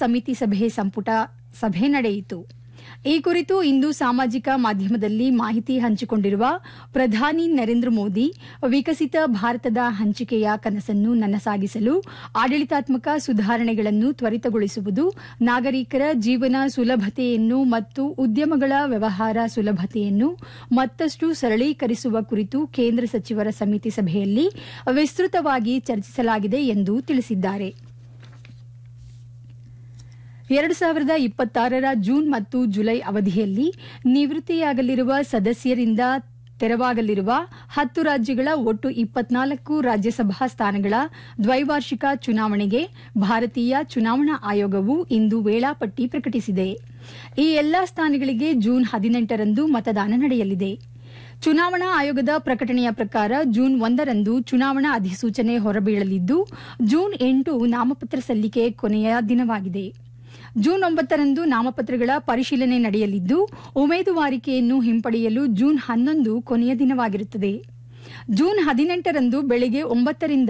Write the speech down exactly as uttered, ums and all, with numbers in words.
ಸಮಿತಿ ಸಭೆ ಸಂಪುಟ ಸಭೆ ನಡೆಯಿತು. ಈ ಕುರಿತು ಇಂದು ಸಾಮಾಜಿಕ ಮಾಧ್ಯಮದಲ್ಲಿ ಮಾಹಿತಿ ಹಂಚಿಕೊಂಡಿರುವ ಪ್ರಧಾನಿ ನರೇಂದ್ರ ಮೋದಿ, ವಿಕಸಿತ ಭಾರತದ ಹಂಚಿಕೆಯ ಕನಸನ್ನು ನನಸಾಗಿಸಲು ಆಡಳಿತಾತ್ಮಕ ಸುಧಾರಣೆಗಳನ್ನು ತ್ವರಿತಗೊಳಿಸುವುದು, ನಾಗರಿಕರ ಜೀವನ ಸುಲಭತೆಯನ್ನು ಮತ್ತು ಉದ್ಯಮಗಳ ವ್ಯವಹಾರ ಸುಲಭತೆಯನ್ನು ಮತ್ತಷ್ಟು ಸರಳೀಕರಿಸುವ ಕುರಿತು ಕೇಂದ್ರ ಸಚಿವರ ಸಮಿತಿ ಸಭೆಯಲ್ಲಿ ವಿಸ್ತೃತವಾಗಿ ಚರ್ಚಿಸಲಾಗಿದೆ ಎಂದು ತಿಳಿಸಿದ್ದಾರೆ. ಎರಡು ಸಾವಿರದ ಇಪ್ಪತ್ತಾರರ ಜೂನ್ ಮತ್ತು ಜುಲೈ ಅವಧಿಯಲ್ಲಿ ನಿವೃತ್ತಿಯಾಗಲಿರುವ ಸದಸ್ಯರಿಂದ ತೆರವಾಗಲಿರುವ ಹತ್ತು ರಾಜ್ಯಗಳ ಒಟ್ಟು ಇಪ್ಪತ್ನಾಲ್ಕು ರಾಜ್ಯಸಭಾ ಸ್ಥಾನಗಳ ದ್ವೈವಾರ್ಷಿಕ ಚುನಾವಣೆಗೆ ಭಾರತೀಯ ಚುನಾವಣಾ ಆಯೋಗವು ಇಂದು ವೇಳಾಪಟ್ಟಿ ಪ್ರಕಟಿಸಿದೆ. ಈ ಎಲ್ಲಾ ಸ್ಥಾನಗಳಿಗೆ ಜೂನ್ ಹದಿನೆಂಟರಂದು ಮತದಾನ ನಡೆಯಲಿದೆ. ಚುನಾವಣಾ ಆಯೋಗದ ಪ್ರಕಟಣೆಯ ಪ್ರಕಾರ ಜೂನ್ ಒಂದರಂದು ಚುನಾವಣಾ ಅಧಿಸೂಚನೆ ಹೊರಬೀಳಲಿದ್ದು, ಜೂನ್ ಎಂಟು ನಾಮಪತ್ರ ಸಲ್ಲಿಕೆ ಕೊನೆಯ ದಿನವಾಗಿದೆ. ಜೂನ್ ಒಂಬತ್ತರಂದು ನಾಮಪತ್ರಗಳ ಪರಿಶೀಲನೆ ನಡೆಯಲಿದ್ದು, ಉಮೇದುವಾರಿಕೆಯನ್ನು ಹಿಂಪಡೆಯಲು ಜೂನ್ ಹನ್ನೊಂದು ಕೊನೆಯ ದಿನವಾಗಿರುತ್ತದೆ. ಜೂನ್ ಹದಿನೆಂಟರಂದು ಬೆಳಗ್ಗೆ ಒಂಬತ್ತರಿಂದ